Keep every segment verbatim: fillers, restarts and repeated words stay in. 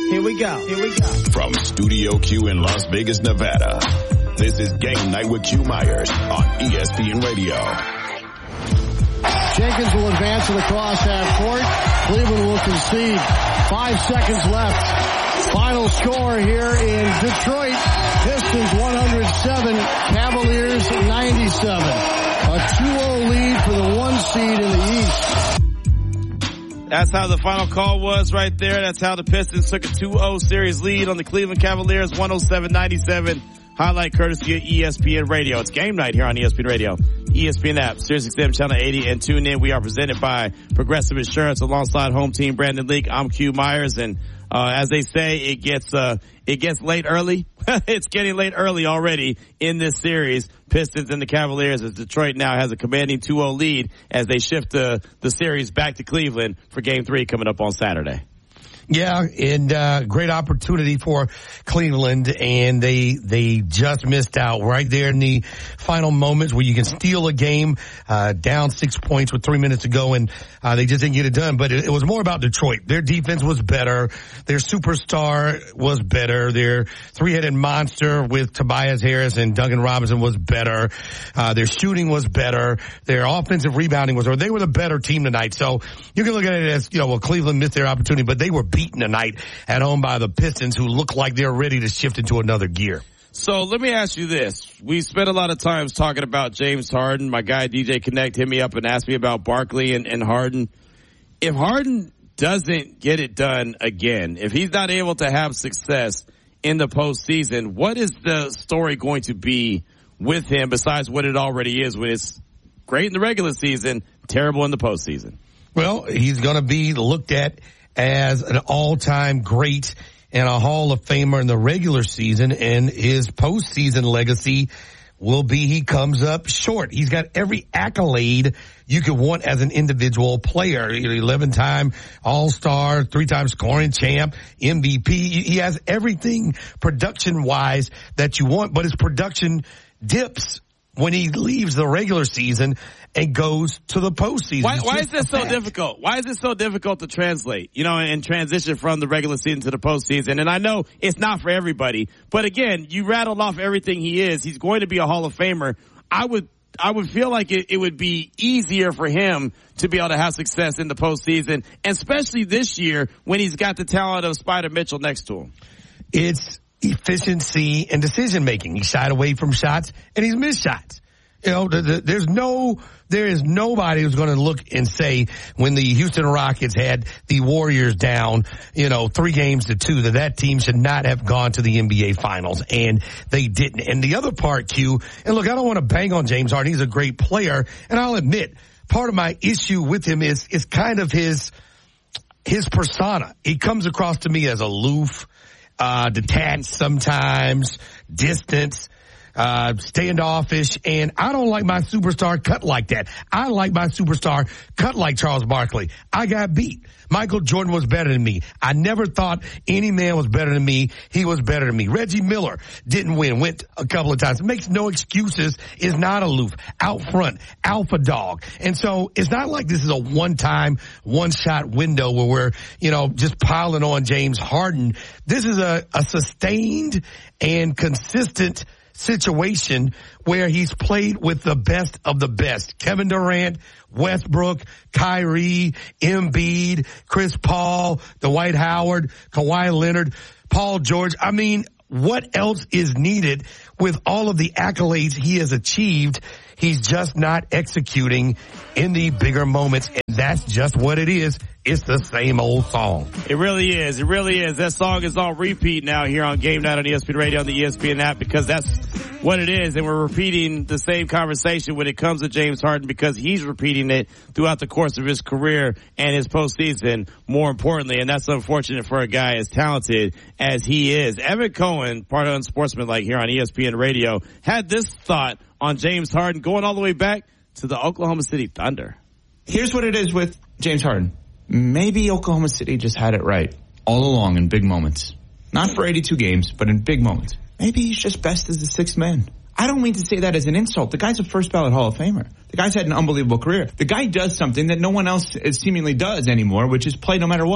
Here we go. Here we go. From Studio Q in Las Vegas, Nevada, this is Game Night with Q Myers on E S P N Radio. Jenkins will advance to the cross half court. Cleveland will concede. Five seconds left. Final score here in Detroit. Pistons one hundred seven, Cavaliers ninety-seven. A two oh lead for the one seed in the East. That's how the final call was right there. That's how the Pistons took a two oh series lead on the Cleveland Cavaliers, one oh seven ninety-seven. Highlight courtesy of E S P N Radio. It's Game Night here on E S P N Radio, E S P N app, Sirius X M Channel eighty, and tune in. We are presented by Progressive Insurance alongside home team Brandon Leak. I'm Q Myers, and uh as they say, it gets uh it gets late early. It's getting late early already in this series. Pistons and the Cavaliers, as Detroit now has a commanding two oh lead as they shift the the series back to Cleveland for Game Three coming up on Saturday. Yeah, and uh great opportunity for Cleveland, and they they just missed out right there in the final moments where you can steal a game uh down six points with three minutes to go, and uh they just didn't get it done. But it, it was more about Detroit. Their defense was better. Their superstar was better. Their three-headed monster with Tobias Harris and Duncan Robinson was better. Uh their shooting was better. Their offensive rebounding was better. They were the better team tonight. So you can look at it as, you know, well, Cleveland missed their opportunity, but they were beaten tonight at home by the Pistons, who look like they're ready to shift into another gear. So let me ask you this. We spent a lot of times talking about James Harden. My guy D J Connect hit me up and asked me about Barkley and, and Harden. If Harden doesn't get it done again, if he's not able to have success in the postseason, what is the story going to be with him besides what it already is when it's great in the regular season, terrible in the postseason? Well, he's going to be looked at as an all-time great and a Hall of Famer in the regular season, and his postseason legacy will be he comes up short. He's got every accolade you could want as an individual player. eleven-time All-Star, three-time scoring champ, M V P. He has everything production-wise that you want, but his production dips when he leaves the regular season and goes to the postseason. Why, why is this so difficult? Why is it so difficult to translate, you know, and transition from the regular season to the postseason? And I know it's not for everybody, but again, you rattled off everything he is. He's going to be a Hall of Famer. I would, I would feel like it, it would be easier for him to be able to have success in the postseason, especially this year when he's got the talent of Spider Mitchell next to him. It's efficiency and decision making. He shied away from shots and he's missed shots. You know, the, the, there's no, there is nobody who's going to look and say when the Houston Rockets had the Warriors down, you know, three games to two, that that team should not have gone to the N B A Finals, and they didn't. And the other part, Q, and look, I don't want to bang on James Harden. He's a great player, and I'll admit, part of my issue with him is is kind of his his persona. He comes across to me as aloof, uh, detached sometimes, distant, uh, standoffish, and I don't like my superstar cut like that. I like my superstar cut like Charles Barkley. I got beat. Michael Jordan was better than me. I never thought any man was better than me. He was better than me. Reggie Miller didn't win, went a couple of times. Makes no excuses, is not aloof, out front, alpha dog. And so it's not like this is a one-time, one-shot window where we're, you know, just piling on James Harden. This is a, a sustained and consistent situation where he's played with the best of the best. Kevin Durant, Westbrook, Kyrie, Embiid, Chris Paul, Dwight Howard, Kawhi Leonard, Paul George. I mean, what else is needed with all of the accolades he has achieved? He's just not executing in the bigger moments, and that's just what it is. It's the same old song. It really is. It really is. That song is on repeat now here on Game Night on E S P N Radio, on the E S P N app, because that's what it is. And we're repeating the same conversation when it comes to James Harden, because he's repeating it throughout the course of his career and his postseason, more importantly. And that's unfortunate for a guy as talented as he is. Evan Cohen, part of Unsportsmanlike here on E S P N Radio, had this thought on James Harden going all the way back to the Oklahoma City Thunder. Here's what it is with James Harden. Maybe Oklahoma City just had it right all along in big moments. Not for eighty-two games, but in big moments. Maybe he's just best as the sixth man. I don't mean to say that as an insult. The guy's a first ballot Hall of Famer. The guy's had an unbelievable career. The guy does something that no one else seemingly does anymore, which is play no matter what.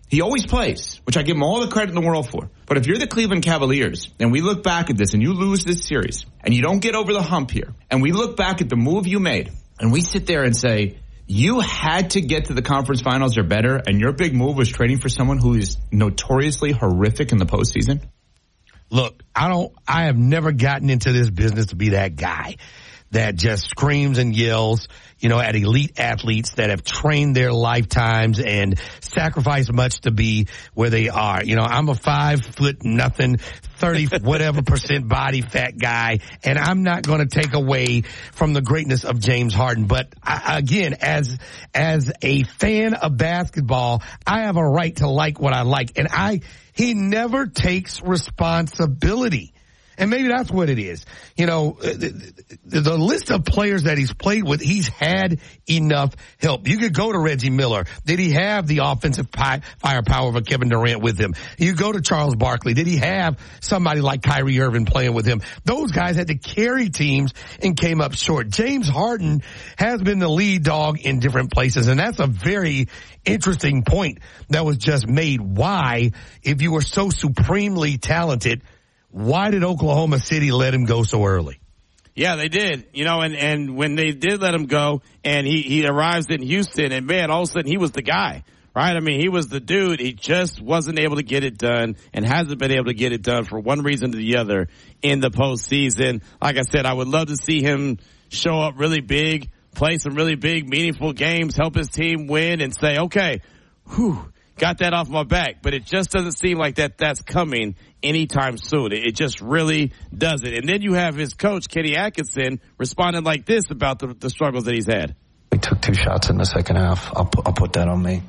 He always plays, which I give him all the credit in the world for. But if you're the Cleveland Cavaliers and we look back at this and you lose this series and you don't get over the hump here and we look back at the move you made and we sit there and say, you had to get to the conference finals or better and your big move was trading for someone who is notoriously horrific in the postseason. Look, I don't, I have never gotten into this business to be that guy that just screams and yells, you know, at elite athletes that have trained their lifetimes and sacrificed much to be where they are. You know, I'm a five foot nothing, thirty whatever percent body fat guy, and I'm not going to take away from the greatness of James Harden. But I, again, as, as a fan of basketball, I have a right to like what I like. And I, he never takes responsibility. And maybe that's what it is. You know, the, the, the list of players that he's played with, he's had enough help. You could go to Reggie Miller. Did he have the offensive pi- firepower of a Kevin Durant with him? You go to Charles Barkley. Did he have somebody like Kyrie Irving playing with him? Those guys had to carry teams and came up short. James Harden has been the lead dog in different places, and that's a very interesting point that was just made. Why, if you were so supremely talented, why did Oklahoma City let him go so early? Yeah, they did. You know, and, and when they did let him go and he, he arrives in Houston and man, all of a sudden he was the guy, right? I mean, he was the dude. He just wasn't able to get it done and hasn't been able to get it done for one reason or the other in the postseason. Like I said, I would love to see him show up really big, play some really big, meaningful games, help his team win and say, okay, whew, got that off my back. But it just doesn't seem like that that's coming anytime soon. It just really doesn't. And then you have his coach, Kenny Atkinson, responding like this about the, the struggles that he's had. We took two shots in the second half. I'll put, I'll put that on me.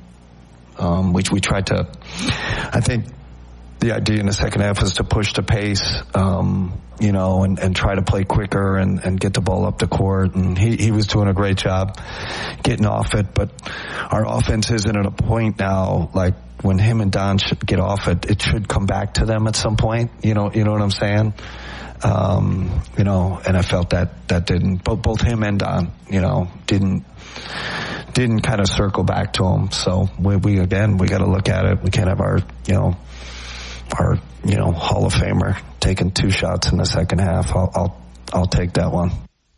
Um, we, we tried to, I think the idea in the second half was to push the pace, um, you know, and, and try to play quicker and, and get the ball up the court. And he, he was doing a great job getting off it. But our offense isn't at a point now, like, when him and Don should get off it, it should come back to them at some point. You know, you know what I'm saying? Um, you know, and I felt that that didn't, both, both him and Don, you know, didn't, didn't kind of circle back to him. So we, we again, we got to look at it. We can't have our, you know, our, you know, Hall of Famer taking two shots in the second half. I'll, I'll, I'll take that one.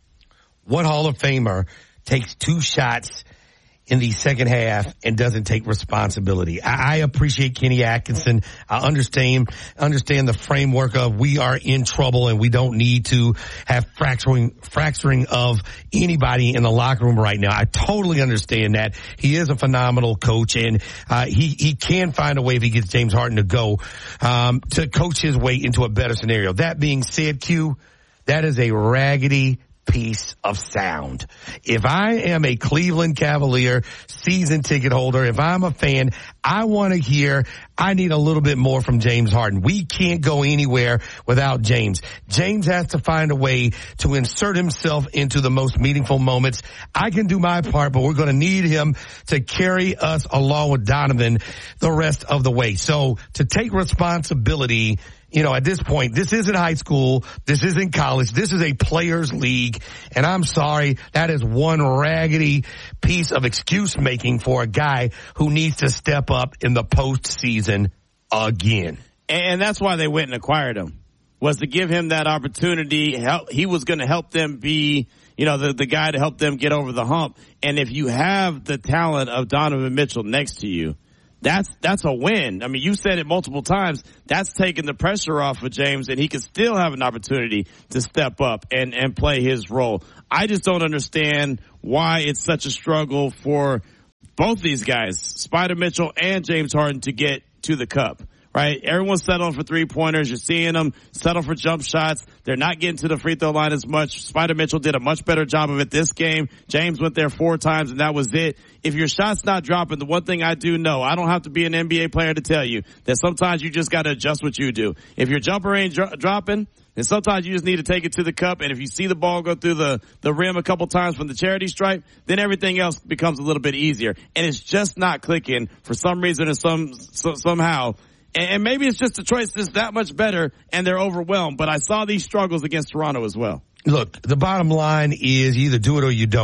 What Hall of Famer takes two shots in the second half and doesn't take responsibility? I, I appreciate Kenny Atkinson. I understand, understand the framework of we are in trouble and we don't need to have fracturing, fracturing of anybody in the locker room right now. I totally understand that. He is a phenomenal coach and, uh, he, he can find a way if he gets James Harden to go, um, to coach his way into a better scenario. That being said, Q, that is a raggedy piece of sound. If I am a Cleveland Cavalier season ticket holder, if I'm a fan, I want to hear, I need a little bit more from James Harden. We can't go anywhere without James. James has to find a way to insert himself into the most meaningful moments. I can do my part, but we're going to need him to carry us along with Donovan the rest of the way. So to take responsibility, you know, at this point, this isn't high school. This isn't college. This is a players' league. And I'm sorry, that is one raggedy piece of excuse making for a guy who needs to step up in the postseason again. And that's why they went and acquired him, was to give him that opportunity. Help, he was going to help them be, you know, the, the guy to help them get over the hump. And if you have the talent of Donovan Mitchell next to you, That's, that's a win. I mean, you said it multiple times. That's taking the pressure off of James and he can still have an opportunity to step up and, and play his role. I just don't understand why it's such a struggle for both these guys, Spider Mitchell and James Harden, to get to the cup. Right? Everyone's settling for three-pointers. You're seeing them settle for jump shots. They're not getting to the free throw line as much. Spider Mitchell did a much better job of it this game. James went there four times, and that was it. If your shot's not dropping, the one thing I do know, I don't have to be an N B A player to tell you that sometimes you just got to adjust what you do. If your jumper ain't dro- dropping, then sometimes you just need to take it to the cup. And if you see the ball go through the, the rim a couple times from the charity stripe, then everything else becomes a little bit easier. And it's just not clicking for some reason or some so, somehow. And maybe it's just Detroit's just that much better and they're overwhelmed. But I saw these struggles against Toronto as well. Look, the bottom line is you either do it or you don't.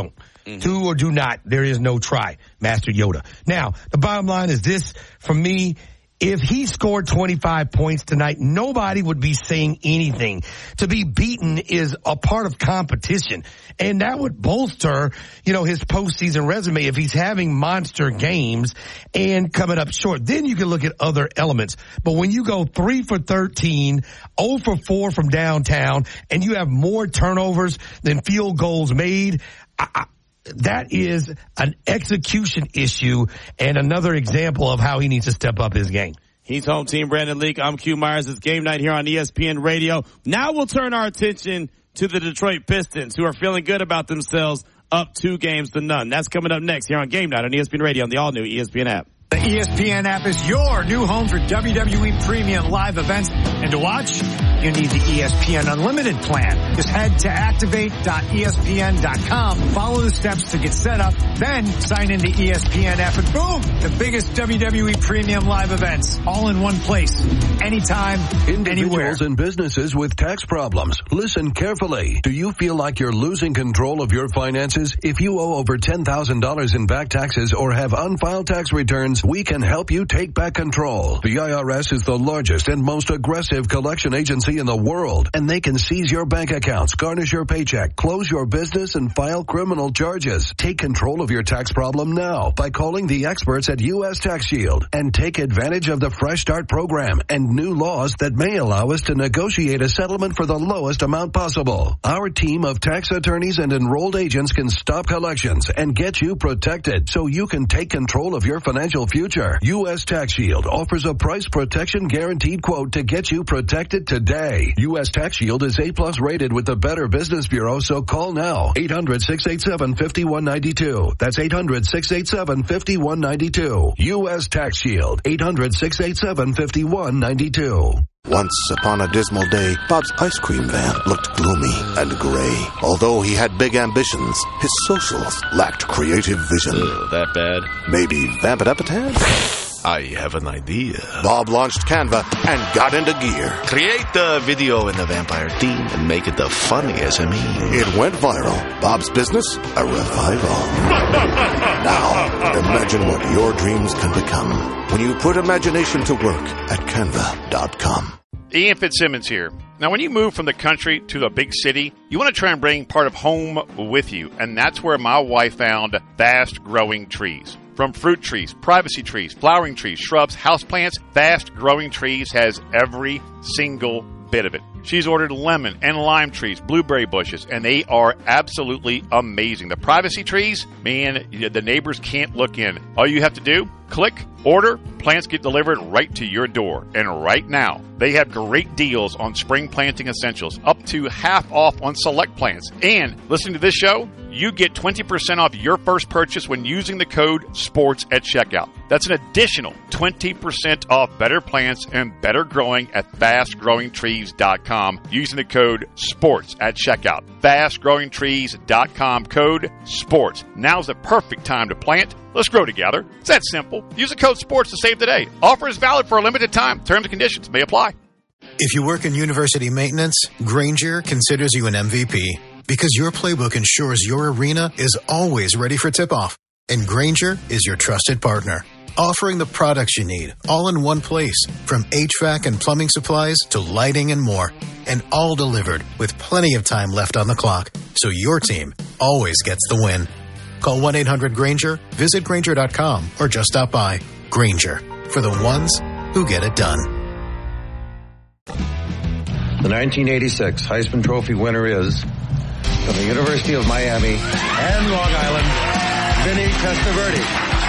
Mm-hmm. Do or do not. There is no try, Master Yoda. Now, the bottom line is this for me. If he scored twenty-five points tonight, nobody would be saying anything. To be beaten is a part of competition. And that would bolster, you know, his postseason resume if he's having monster games and coming up short. Then you can look at other elements. But when you go three for thirteen, zero for four from downtown, and you have more turnovers than field goals made, I, I that is an execution issue and another example of how he needs to step up his game. He's home team Brandon Leak. I'm Q Myers. It's game night here on E S P N Radio. Now we'll turn our attention to the Detroit Pistons, who are feeling good about themselves, up two games to none. That's coming up next here on Game Night on E S P N Radio on the all-new E S P N app. The E S P N app is your new home for W W E premium live events. And to watch, you need the E S P N Unlimited plan. Just head to activate dot E S P N dot com. Follow the steps to get set up. Then sign in the E S P N app and boom, the biggest W W E premium live events all in one place. Anytime, Individuals anywhere. and businesses with tax problems. Listen carefully. Do you feel like you're losing control of your finances? If you owe over ten thousand dollars in back taxes or have unfiled tax returns, we can help you take back control. The I R S is the largest and most aggressive collection agency in the world, and they can seize your bank accounts, garnish your paycheck, close your business, and file criminal charges. Take control of your tax problem now by calling the experts at U S Tax Shield and take advantage of the Fresh Start program and new laws that may allow us to negotiate a settlement for the lowest amount possible. Our team of tax attorneys and enrolled agents can stop collections and get you protected so you can take control of your financial future. U S Tax Shield offers a price protection guaranteed quote to get you protected today. U S Tax Shield is A plus rated with the Better Business Bureau, so call now. eight hundred, six eight seven, five one nine two. That's eight hundred, six eight seven, five one nine two. U S Tax Shield. eight hundred, six eight seven, five one nine two. Once upon a dismal day, Bob's ice cream van looked gloomy and gray. Although he had big ambitions, his socials lacked creative vision. Ugh, that bad? Maybe vamp it up a tad? I have an idea. Bob launched Canva and got into gear. Create the video in the vampire theme and make it the funniest of me. It went viral. Bob's business, a revival. Now, imagine what your dreams can become when you put imagination to work at canva dot com. Ian Fitzsimmons here. Now, when you move from the country to the big city, you want to try and bring part of home with you, and that's where my wife found Fast Growing Trees. From fruit trees, privacy trees, flowering trees, shrubs, houseplants, Fast Growing Trees has every single bit of it. She's ordered lemon and lime trees, blueberry bushes, and they are absolutely amazing. The privacy trees, man, the neighbors can't look in. All you have to do, click, order, plants get delivered right to your door. And right now, they have great deals on spring planting essentials, up to half off on select plants. And listening to this show, you get twenty percent off your first purchase when using the code SPORTS at checkout. That's an additional twenty percent off better plants and better growing at fast growing trees dot com using the code SPORTS at checkout. fast growing trees dot com, code SPORTS. Now's the perfect time to plant. Let's grow together. It's that simple. Use the code SPORTS to save today. Offer is valid for a limited time. Terms and conditions may apply. If you work in university maintenance, Grainger considers you an M V P because your playbook ensures your arena is always ready for tip-off. And Grainger is your trusted partner, offering the products you need all in one place, from H V A C and plumbing supplies to lighting and more, and all delivered with plenty of time left on the clock, so your team always gets the win. Call one eight hundred Grainger, visit Grainger dot com, or just stop by. Grainger, for the ones who get it done. The nineteen eighty-six Heisman Trophy winner is, from the University of Miami and Long Island, Vinny Testaverde.